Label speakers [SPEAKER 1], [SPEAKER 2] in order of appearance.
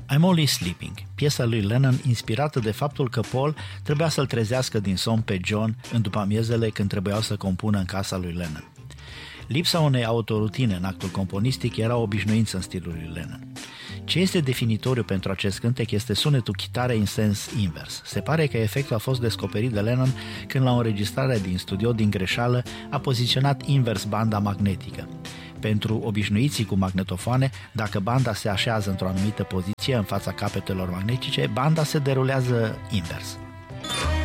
[SPEAKER 1] I'm Only Sleeping, piesa lui Lennon inspirată de faptul că Paul trebuia să-l trezească din somn pe John în după-amiezele când trebuiau să compună în casa lui Lennon. Lipsa unei autorutine în actul componistic era o obișnuință în stilul lui Lennon. Ce este definitoriu pentru acest cântec este sunetul chitarei în sens invers. Se pare că efectul a fost descoperit de Lennon când la o înregistrare din studio din greșeală a poziționat invers banda magnetică. Pentru obișnuiții cu magnetofoane, dacă banda se așează într-o anumită poziție în fața capetelor magnetice, banda se derulează invers.